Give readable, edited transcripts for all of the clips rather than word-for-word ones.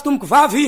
tomboko vavy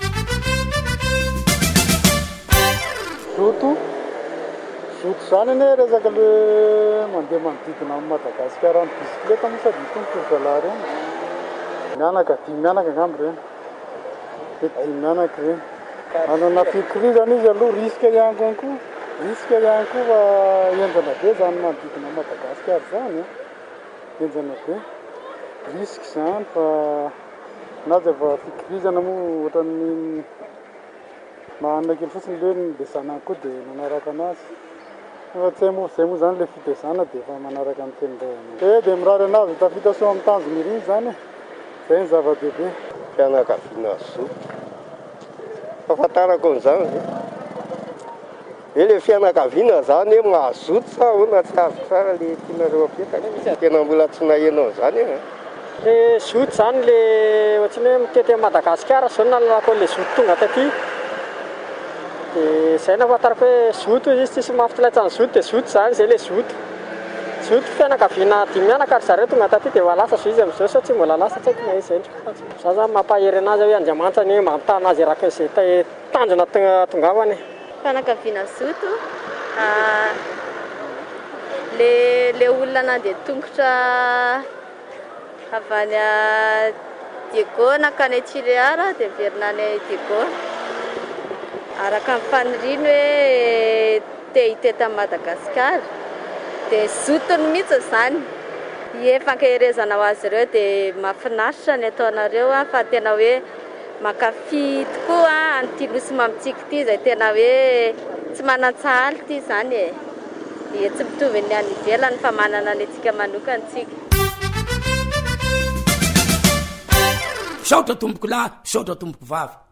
zoto zany ane resaka le mandeha manodidina amin'ny Madagasikara ny bisikileta moa sady tomboky zalahy reny mianaka dimy mianaka angambo reny dimy mianaka reny manana fikirizana izy aloha risque ihany koa fa enjana be zany manodidina Madagasikara zany enjana be risque zany fa nazy efa fikirizana moa ohatran'ny mahanana kely fotsiny le nibesana koa dia manaraka anazy fa tsy moa zay moa zany le fitezana dia efa manaraka ny tenindray dia mirary anazy tafita soa amin'ny tanjony iry zany zay ny zava-dehibe fianakaviana zoto fahafantarako an'izany le fianakaviana zany mahazoto sa hoana tsy azo tsara le tianareo apetaka tena mbola tsy nahenao zany le zoto zany le ohatrany hoe mitety Madagasikara zao nalalako le zoto tonga taty dia zay nahafantarako hoe zoto izy tsisy mahafitilaitrany zoto dia zoto zany zay le zoto fianakaviana dimy mianaka ary zareo tonga taty dia valasa zo izy amin'izao sa tsy mbola lasa tsy haiko na izy za zany mampahery anazy hoe Andriamanitra ny mampitana azy raka izay tanjona tongavany fianakaviana zoto le olona nandeha tongotra avy any Diego nakany Tchireara dia verina any Diego araka ny faniriany hoe te hiteta Madagasikara dia zotony mihitsy zany efankaherezana ho azy ireo dia mahafinaritra ny ataonareo fa tena hoe mankafy tokoa an'ity nosy mamitsika ity izay tena hoe tsy manan-tsahaly ity zany dia tsy mitovy ny any ivelany fa manana ny antsika manokana tsika saotra tomboko lahy saotra tomboko vavy